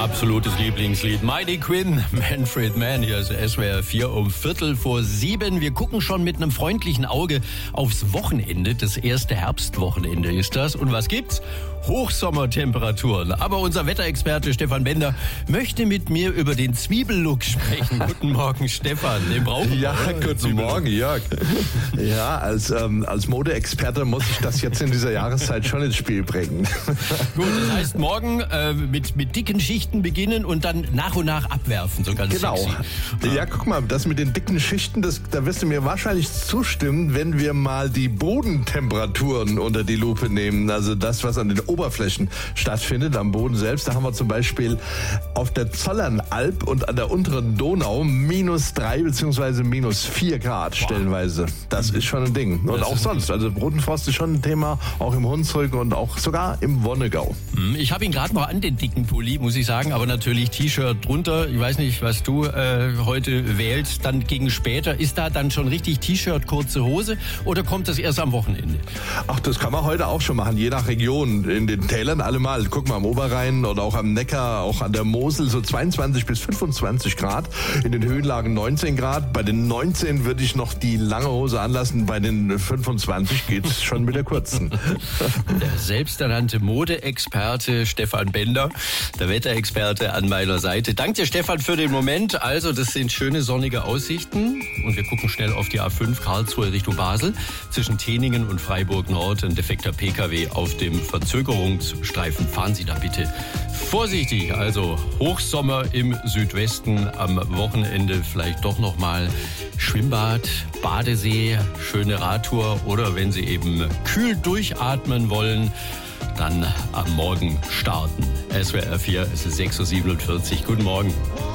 absolutes Lieblingslied. Mighty Quinn, Manfred Mann, hier ist SWR 4 um 6:15. Wir gucken schon mit einem freundlichen Auge aufs Wochenende. Das erste Herbstwochenende ist das. Und was gibt's? Hochsommertemperaturen. Aber unser Wetterexperte Stefan Bender möchte mit mir über den Zwiebellook sprechen. Guten Morgen, Stefan. Den brauchen wir. Ja, guten Morgen, Jörg. Ja, als Modeexperte muss ich das jetzt in dieser Jahreszeit schon ins Spiel bringen. Gut, das heißt morgen mit dicken Schichten beginnen und dann nach und nach abwerfen, so ganz Genau. sexy. Ja, guck mal, das mit den dicken Schichten, da wirst du mir wahrscheinlich zustimmen, wenn wir mal die Bodentemperaturen unter die Lupe nehmen. Also das, was an den Oberflächen stattfindet, am Boden selbst. Da haben wir zum Beispiel auf der Zollernalb und an der unteren Donau -3 bzw. -4 Grad stellenweise. Das ist schon ein Ding. Und auch sonst. Also Bodenfrost ist schon ein Thema, auch im Hunsrück und auch sogar im Wonnegau. Ich habe ihn gerade noch an, den dicken Pulli, muss ich sagen, aber natürlich T-Shirt drunter. Ich weiß nicht, was du heute wählst, dann gegen später. Ist da dann schon richtig T-Shirt, kurze Hose oder kommt das erst am Wochenende? Ach, das kann man heute auch schon machen, je nach Region. In den Tälern allemal. Guck mal, am Oberrhein oder auch am Neckar, auch an der Mosel so 22 bis 25 Grad. In den Höhenlagen 19 Grad. Bei den 19 würde ich noch die lange Hose anlassen. Bei den 25 geht es schon mit der kurzen. Der selbsternannte Modeexperte Stefan Bender, der Wetterexperte an meiner Seite. Danke dir, Stefan, für den Moment. Also, das sind schöne sonnige Aussichten. Und wir gucken schnell auf die A5 Karlsruhe Richtung Basel. Zwischen Teningen und Freiburg Nord ein defekter PKW auf dem Verzögerungsstreifen. Fahren Sie da bitte vorsichtig. Also Hochsommer im Südwesten, am Wochenende vielleicht doch nochmal Schwimmbad, Badesee, schöne Radtour oder wenn Sie eben kühl durchatmen wollen, dann am Morgen starten. SWR 4, es ist 6:47 Uhr. Guten Morgen.